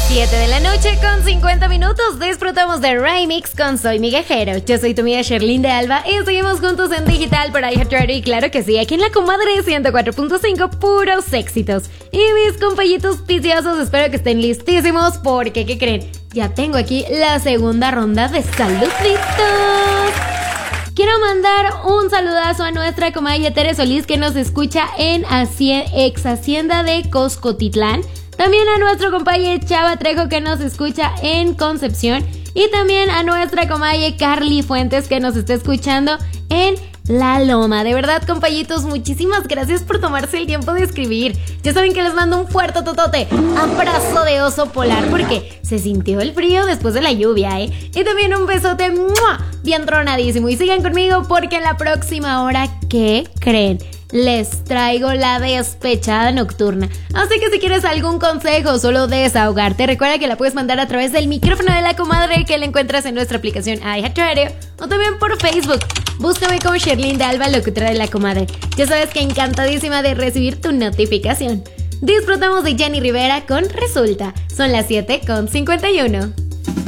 7 de la noche con 50 minutos. Disfrutamos de Remix con Soy Migajero. Yo soy tu amiga Sherlyn de Alba y seguimos juntos en digital para iHeartRadio. Y claro que sí, aquí en la comadre 104.5, puros éxitos. Y mis compañitos viciosos, espero que estén listísimos porque, ¿qué creen? Ya tengo aquí la segunda ronda de saluditos. Quiero mandar un saludazo a nuestra comadre Tere Solís, que nos escucha en ex Hacienda de Coscotitlán. También a nuestro compañero Chava Trejo, que nos escucha en Concepción. Y también a nuestra comadre Carly Fuentes, que nos está escuchando en La Loma. De verdad, compañitos, muchísimas gracias por tomarse el tiempo de escribir. Ya saben que les mando un fuerte totote, abrazo de oso polar, porque se sintió el frío después de la lluvia, ¿eh? Y también un besote bien tronadísimo. Y sigan conmigo porque en la próxima hora, ¿qué creen? Les traigo la despechada nocturna. Así que si quieres algún consejo o solo desahogarte, recuerda que la puedes mandar a través del micrófono de la comadre, que la encuentras en nuestra aplicación iHeartRadio o también por Facebook. Búscame como Sherlyn de Alba, locutora de la comadre. Ya sabes que encantadísima de recibir tu notificación. Disfrutamos de Jenny Rivera con Resulta. Son las 7:51.